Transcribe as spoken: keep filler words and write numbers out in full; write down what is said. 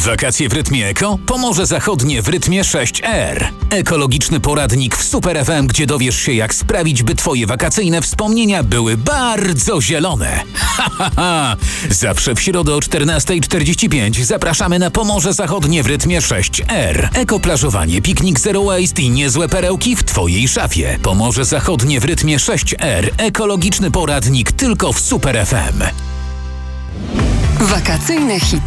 Wakacje w rytmie eko? Pomorze Zachodnie w rytmie sześć R. Ekologiczny poradnik w Super F M, gdzie dowiesz się, jak sprawić, by twoje wakacyjne wspomnienia były bardzo zielone. Ha, ha, ha! Zawsze w środę o czternasta czterdzieści pięć zapraszamy na Pomorze Zachodnie w rytmie sześć R. Ekoplażowanie, piknik zero waste i niezłe perełki w twojej szafie. Pomorze Zachodnie w rytmie sześć R. Ekologiczny poradnik tylko w Super F M. Wakacyjne hity.